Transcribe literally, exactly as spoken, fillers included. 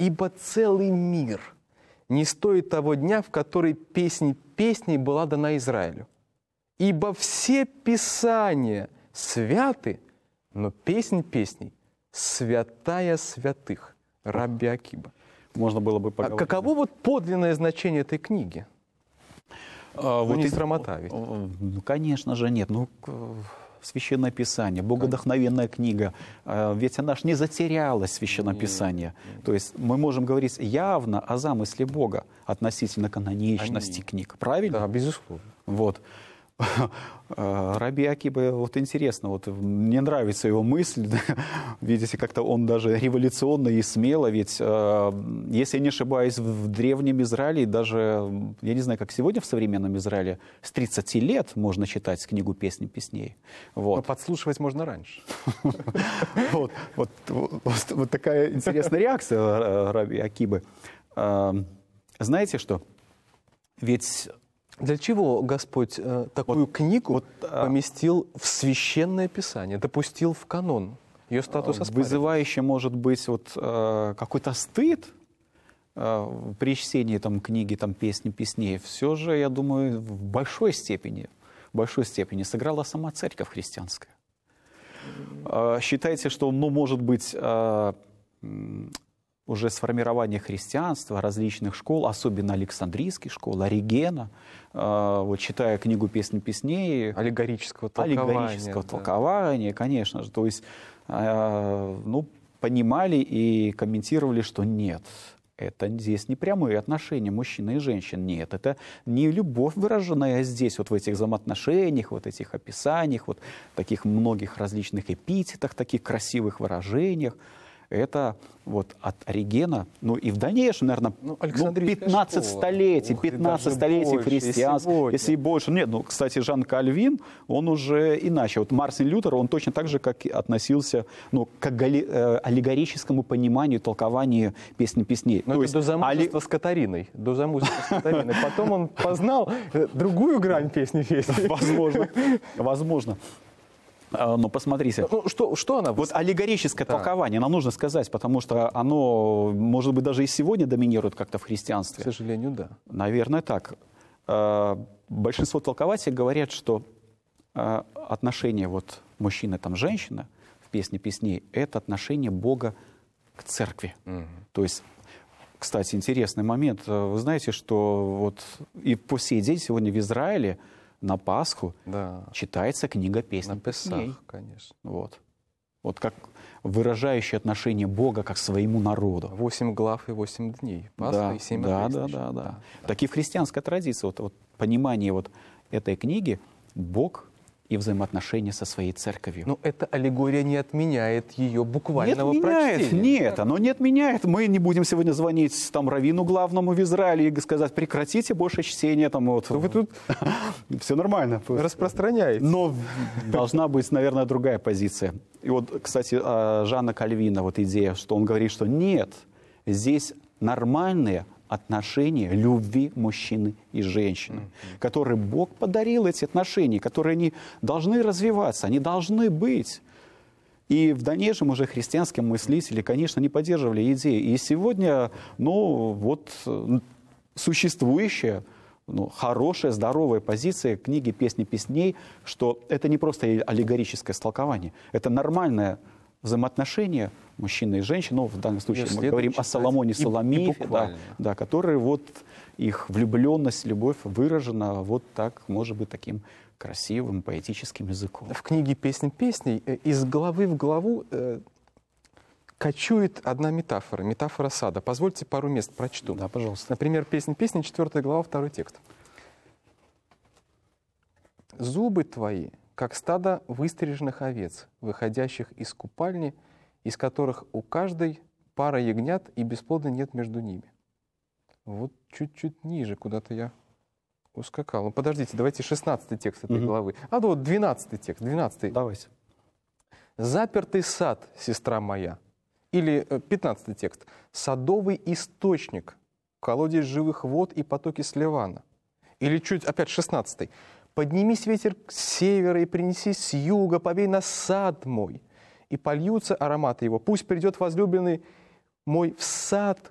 ибо целый мир не стоит того дня, в который песнь песней была дана Израилю. Ибо все писания святы, но песнь песней святая святых». Рабби Акиба. Можно было бы А поговорить. каково вот подлинное значение этой книги? А, ну, вот не и- срамота ведь. Ну, конечно же, нет. Ну, к- Священное Писание, богодохновенная книга, а, ведь она ж не затерялась в Священном Писании. То есть мы можем говорить явно о замысле Бога относительно каноничности Аминь. книг. Правильно? Да, безусловно. Вот. Рабби Акиба, вот интересно, вот мне нравится его мысль, да. Видите, как-то он даже революционно и смело, ведь, э, если я не ошибаюсь, в древнем Израиле, даже, я не знаю, как сегодня в современном Израиле, с тридцати лет можно читать книгу «Песни песней». Но Вот. подслушивать можно раньше. Вот, вот, вот, вот такая интересная реакция э, Рабби Акибы. Э, Знаете что? Ведь Для чего Господь э, такую книгу вот, а- поместил в Священное Писание, допустил в канон? Ее статус оспаривается. вызывающе может быть вот, э, какой-то стыд э, при чтении там, книги, там, песни, песней. Все же, я думаю, в большой степени, в большой степени сыграла сама церковь христианская. Э, Считайте, что, ну, может быть, э, м, уже с формирования христианства, различных школ, особенно Александрийской школы, Оригена, э, вот читая книгу «Песни песней», Аллегорического толкования. аллегорического да. толкования, конечно же. То есть, э, ну, понимали и комментировали, что нет, это здесь не прямые отношения мужчины и женщин. Нет, это не любовь, выраженная здесь, вот в этих взаимоотношениях, вот этих описаниях, вот таких многих различных эпитетах, таких красивых выражениях. Это вот от Оригена, ну и в дальнейшем, наверное, Ну, ну, Александрийская пятнадцать школа. столетий, Ух ты, пятнадцать даже столетий больше, и христианства, сегодня. если и больше. Нет, ну, кстати, Жан Кальвин, он уже иначе. Вот Мартин Лютер, он точно так же, как и относился, ну, к галли- э, аллегорическому пониманию, толкованию «Песни песней». Но То это есть до али- замужества с Катариной. До замужества с Катариной. Потом он познал э, другую грань песни песни. Возможно, возможно. А, Но посмотрите. Ну, что, что она? Вот аллегорическое Да. толкование, нам нужно сказать, потому что оно, может быть, даже и сегодня доминирует как-то в К христианстве. сожалению, да. Наверное, так. Э, Большинство толкователей говорят, что э, отношение вот мужчины, там, женщины в «Песне песней» — это отношение Бога к церкви. То есть, кстати, интересный момент. Э, Вы знаете, что вот и по сей день сегодня в Израиле на Пасху Да. читается книга «Песни На песней». Песах, конечно. Вот. Вот как выражающее отношение Бога как к своему народу. Восемь глав и восемь дней. Пасха Да, и семь да, да, опресничных. да, да. Так и в христианской традиции, вот, вот понимание вот этой книги, Бог и взаимоотношения со своей церковью. Но эта аллегория не отменяет ее не буквального отменяет, прочтения. нет, оно не отменяет. Мы не будем сегодня звонить там раввину главному в Израиле и сказать, прекратите больше чтения. Там, вот. Вы тут Все нормально. распространяете. Но должна быть, наверное, другая позиция. И вот, кстати, а, Жана Кальвина, вот идея, что он говорит, что нет, здесь нормальные отношения любви мужчины и женщины, mm-hmm. которые Бог подарил эти отношения, которые они должны развиваться, они должны быть. И в дальнейшем уже христианские мыслители, конечно, не поддерживали идеи. И сегодня, ну, вот существующая, ну, хорошая, здоровая позиция книги «Песни песней», что это не просто аллегорическое истолкование, это нормальное взаимоотношение мужчины и женщины. Ну, в данном случае мы говорим о Соломоне и- и Соломифе, да, буквально. да, которые вот их влюбленность, любовь выражена вот так, может быть, таким красивым поэтическим языком. В книге «Песни песней» э, из главы в главу э, кочует одна метафора, метафора сада. Позвольте пару мест прочту. Да, пожалуйста. Например, «Песни песни», четвёртая глава, второй текст. «Зубы твои, как стадо выстриженных овец, выходящих из купальни, из которых у каждой пара ягнят, и бесплодно нет между ними». Вот чуть-чуть ниже куда-то я ускакал. Ну, подождите, давайте шестнадцатый текст этой Мгм. главы. А, ну вот двенадцатый текст, двенадцатый. Давайте. «Запертый сад, сестра моя». Или э, пятнадцатый текст. «Садовый источник, колодец живых вод и потоки с Ливана». Или чуть, опять шестнадцатый. «Поднимись, ветер, с севера и принеси с юга, повей на сад мой, и польются ароматы его. Пусть придет возлюбленный мой в сад